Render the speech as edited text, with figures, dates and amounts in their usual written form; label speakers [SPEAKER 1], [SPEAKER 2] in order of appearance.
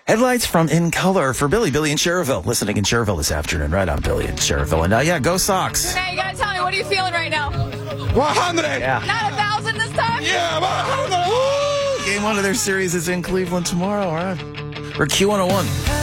[SPEAKER 1] Headlights from In Color for Billy in Cherville. Listening in Cherville this afternoon, right on Billy in Cherville. And go Sox.
[SPEAKER 2] Now you gotta tell me, what are you feeling right now?
[SPEAKER 3] 100.
[SPEAKER 1] Yeah.
[SPEAKER 2] Not 1,000 this time?
[SPEAKER 3] Yeah, 100.
[SPEAKER 1] Game 1 of their series is in Cleveland tomorrow, all right? We're Q101.